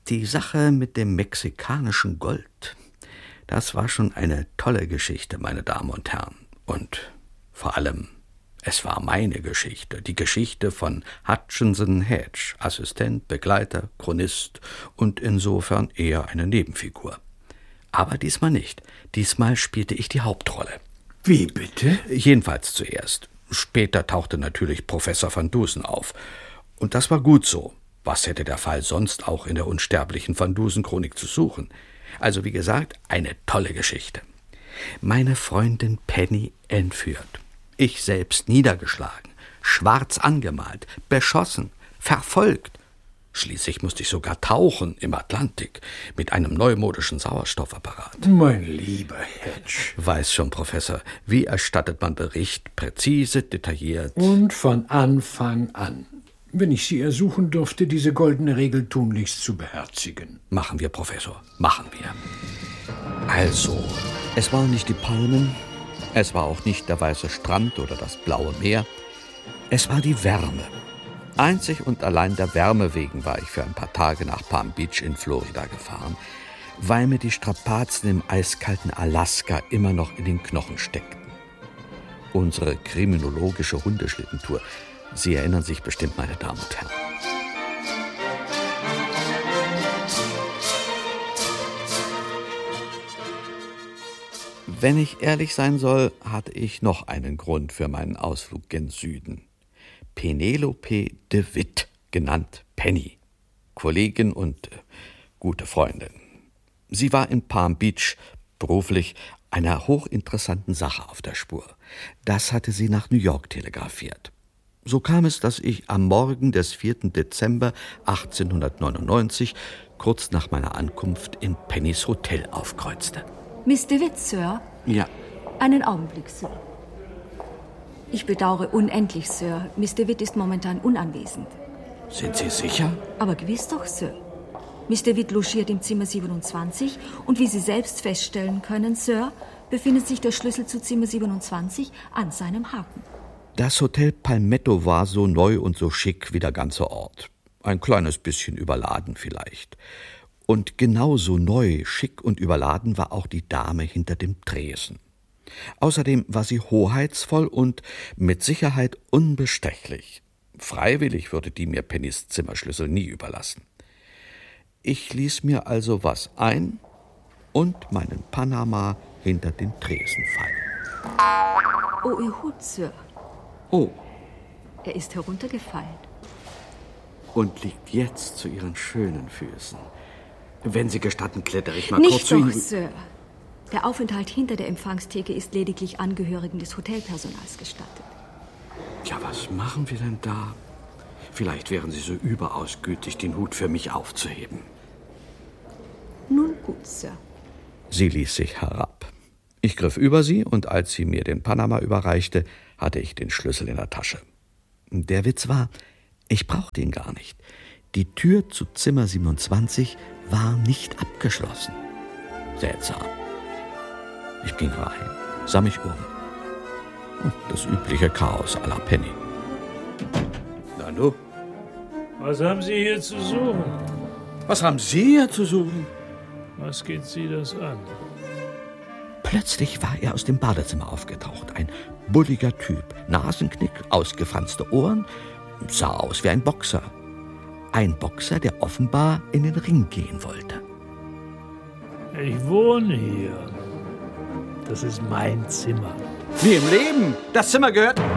Die Sache mit dem mexikanischen Gold, das war schon eine tolle Geschichte, meine Damen und Herren. Und vor allem, es war meine Geschichte, die Geschichte von Hutchinson Hedge, Assistent, Begleiter, Chronist und insofern eher eine Nebenfigur. Aber diesmal nicht. Diesmal spielte ich die Hauptrolle. Wie bitte? Jedenfalls zuerst. Später tauchte natürlich Professor Van Dusen auf. Und das war gut so. Was hätte der Fall sonst auch in der unsterblichen Van Dusen-Chronik zu suchen? Also wie gesagt, eine tolle Geschichte. Meine Freundin Penny entführt. Ich selbst niedergeschlagen, schwarz angemalt, beschossen, verfolgt. Schließlich musste ich sogar tauchen im Atlantik mit einem neumodischen Sauerstoffapparat. Mein lieber Hedge. Weiß schon, Professor, wie erstattet man Bericht, präzise, detailliert? Und von Anfang an. Wenn ich Sie ersuchen dürfte, diese goldene Regel tunlichst zu beherzigen. Machen wir, Professor, machen wir. Also, es waren nicht die Palmen, es war auch nicht der weiße Strand oder das blaue Meer. Es war die Wärme. Einzig und allein der Wärme wegen war ich für ein paar Tage nach Palm Beach in Florida gefahren, weil mir die Strapazen im eiskalten Alaska immer noch in den Knochen steckten. Unsere kriminologische Hundeschlittentour, Sie erinnern sich bestimmt, meine Damen und Herren. Wenn ich ehrlich sein soll, hatte ich noch einen Grund für meinen Ausflug gen Süden. Penelope de Witt, genannt Penny, Kollegin und gute Freundin. Sie war in Palm Beach beruflich einer hochinteressanten Sache auf der Spur. Das hatte sie nach New York telegrafiert. So kam es, dass ich am Morgen des 4. Dezember 1899, kurz nach meiner Ankunft, in Pennys Hotel aufkreuzte. Miss de Witt, Sir? Ja. Einen Augenblick, Sir. Ich bedauere unendlich, Sir. Miss de Witt ist momentan unanwesend. Sind Sie sicher? Aber gewiss doch, Sir. Miss de Witt logiert im Zimmer 27 und wie Sie selbst feststellen können, Sir, befindet sich der Schlüssel zu Zimmer 27 an seinem Haken. Das Hotel Palmetto war so neu und so schick wie der ganze Ort. Ein kleines bisschen überladen vielleicht. Und genauso neu, schick und überladen war auch die Dame hinter dem Tresen. Außerdem war sie hoheitsvoll und mit Sicherheit unbestechlich. Freiwillig würde die mir Pennys Zimmerschlüssel nie überlassen. Ich ließ mir also was ein und meinen Panama hinter den Tresen fallen. Oh, Ihr Hut, Sir. Oh. Er ist heruntergefallen. Und liegt jetzt zu Ihren schönen Füßen. Wenn Sie gestatten, klettere ich mal Nicht kurz zu Ihnen. doch, Sir. Der Aufenthalt hinter der Empfangstheke ist lediglich Angehörigen des Hotelpersonals gestattet. Ja, was machen wir denn da? Vielleicht wären Sie so überaus gütig, den Hut für mich aufzuheben. Nun gut, Sir. Sie ließ sich herab. Ich griff über sie und als sie mir den Panama überreichte, hatte ich den Schlüssel in der Tasche. Der Witz war, ich brauchte ihn gar nicht. Die Tür zu Zimmer 27 war nicht abgeschlossen. Seltsam. Ich ging rein, sah mich um. Das übliche Chaos à la Penny. Nanu? Was haben Sie hier zu suchen? Was haben Sie hier zu suchen? Was geht Sie das an? Plötzlich war er aus dem Badezimmer aufgetaucht. Ein bulliger Typ, Nasenknick, ausgefranste Ohren, sah aus wie ein Boxer. Ein Boxer, der offenbar in den Ring gehen wollte. Ich wohne hier. Das ist mein Zimmer. Wie im Leben? Das Zimmer gehört...